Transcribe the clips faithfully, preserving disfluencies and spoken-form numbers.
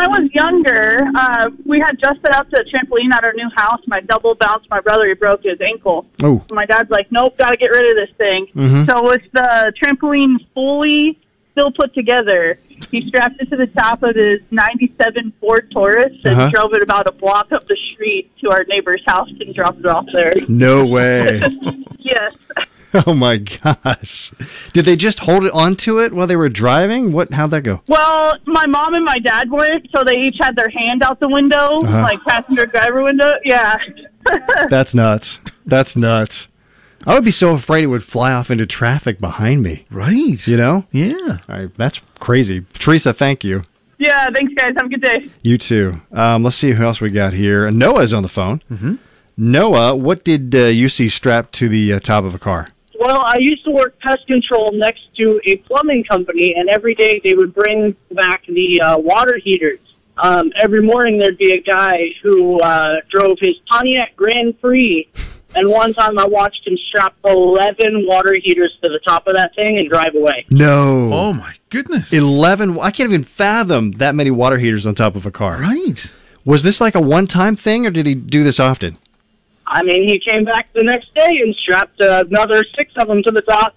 I was younger, uh, we had just set up the trampoline at our new house. My double bounced my brother. He broke his ankle. Oh. My dad's like, nope, got to get rid of this thing. Mm-hmm. So with the trampoline fully still put together, he strapped it to the top of his ninety-seven Ford Taurus and Uh-huh. drove it about a block up the street to our neighbor's house and dropped it off there. No way. Yes. Oh, my gosh. Did they just hold it onto it while they were driving? What? How'd that go? Well, my mom and my dad worked, so they each had their hand out the window, Uh-huh. like passenger driver window. Yeah. That's nuts. That's nuts. I would be so afraid it would fly off into traffic behind me. Right. You know? Yeah. All right, that's crazy. Teresa, thank you. Yeah, thanks, guys. Have a good day. You too. Um, let's see who else we got here. Noah's on the phone. Mm-hmm. Noah, what did uh, you see strapped to the uh, top of a car? Well, I used to work pest control next to a plumbing company, and every day they would bring back the uh, water heaters. Um, every morning there'd be a guy who uh, drove his Pontiac Grand Prix, and one time I watched him strap eleven water heaters to the top of that thing and drive away. No. Oh, my goodness. eleven. I can't even fathom that many water heaters on top of a car. Right. Was this like a one-time thing, or did he do this often? I mean, he came back the next day and strapped uh, another six of them to the top.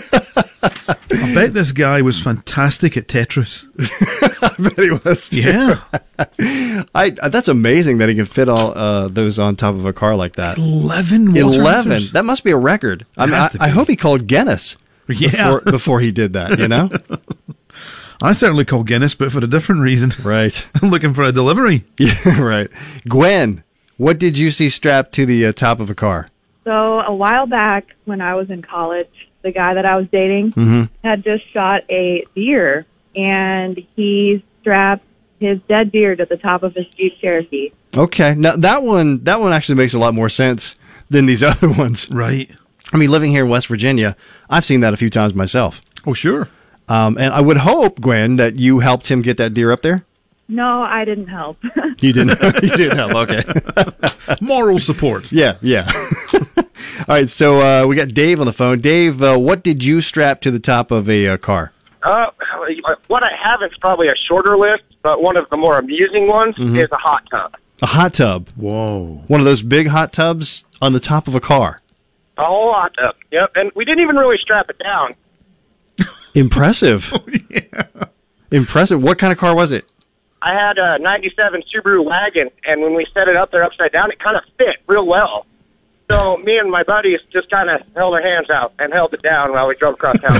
I bet this guy was fantastic at Tetris. I bet he was. Too. Yeah. I, that's amazing that he can fit all uh, those on top of a car like that. Eleven water Eleven. heaters. That must be a record. I mean, I, has to I be. hope he called Guinness Yeah. before, before he did that, you know? I certainly call Guinness, but for a different reason. Right. I'm looking for a delivery. Yeah, right. Gwen, what did you see strapped to the uh, top of a car? So a while back when I was in college, the guy that I was dating Mm-hmm. had just shot a deer, and he strapped his dead deer to the top of his Jeep Cherokee. Okay. Now, that one, that one actually makes a lot more sense than these other ones. Right. I mean, living here in West Virginia, I've seen that a few times myself. Oh, sure. Um, and I would hope, Gwen, that you helped him get that deer up there. No, I didn't help. You didn't. You didn't help. Okay. Moral support. Yeah, yeah. All right. So uh, we got Dave on the phone. Dave, uh, what did you strap to the top of a uh, car? Uh, what I have is probably a shorter list, but one of the more amusing ones Mhm. is a hot tub. A hot tub. Whoa. One of those big hot tubs on the top of a car. A whole hot tub. Yep, and we didn't even really strap it down. Impressive. Oh, yeah. Impressive. What kind of car was it? I had a ninety-seven Subaru wagon, and when we set it up there upside down, it kind of fit real well. So me and my buddies just kind of held our hands out and held it down while we drove across town.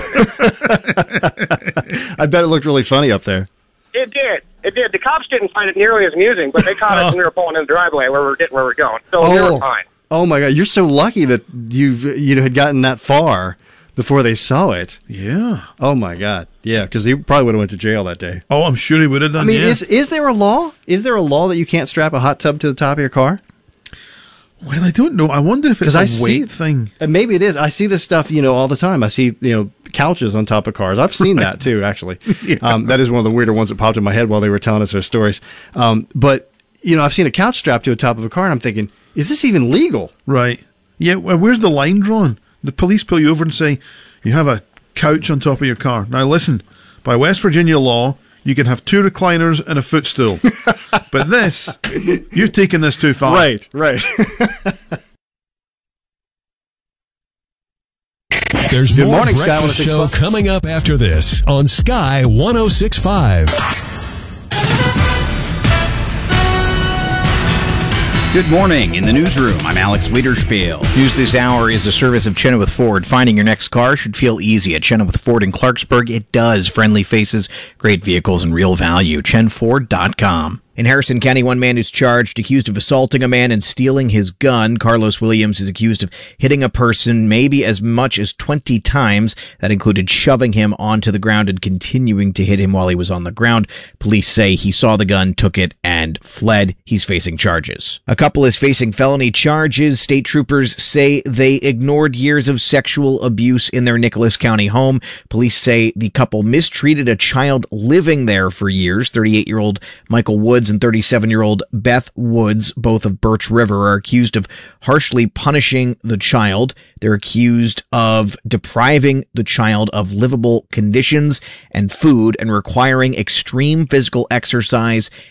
I bet it looked really funny up there. It did. It did. The cops didn't find it nearly as amusing, but they caught us when we were pulling in the driveway where we were getting where we were going. So we were fine. Oh my God! You're so lucky that you've you know had gotten that far before they saw it. Yeah. Oh my God! Yeah, because he probably would have went to jail that day. Oh, I'm sure he would have done. I mean, yeah. is is there a law? Is there a law that you can't strap a hot tub to the top of your car? Well, I don't know. I wonder if it's I a see- weight thing. And maybe it is. I see this stuff, you know, all the time. I see, you know, couches on top of cars. I've seen that too, actually. Yeah. Um, that is one of the weirder ones that popped in my head while they were telling us their stories. Um, but, you know, I've seen a couch strapped to the top of a car, and I'm thinking, is this even legal? Right. Yeah, well, where's the line drawn? The police pull you over and say, you have a couch on top of your car. Now listen, by West Virginia law, you can have two recliners and a footstool. But this, you've taken this too far. Right, right. There's Good more morning, Sky breakfast one oh six show point five. coming up after this on Sky one oh six point five. Good morning. In the newsroom, I'm Alex Wiederspiel. News this hour is a service of Chenoweth Ford. Finding your next car should feel easy at Chenoweth Ford in Clarksburg. It does. Friendly faces, great vehicles, and real value. chen ford dot com. In Harrison County, one man is charged, accused of assaulting a man and stealing his gun. Carlos Williams is accused of hitting a person maybe as much as twenty times. That included shoving him onto the ground and continuing to hit him while he was on the ground. Police say he saw the gun, took it, and fled. He's facing charges. A couple is facing felony charges. State troopers say they ignored years of sexual abuse in their Nicholas County home. Police say the couple mistreated a child living there for years. thirty-eight-year-old Michael Woods and thirty-seven-year-old Beth Woods, both of Birch River, are accused of harshly punishing the child. They're accused of depriving the child of livable conditions and food and requiring extreme physical exercise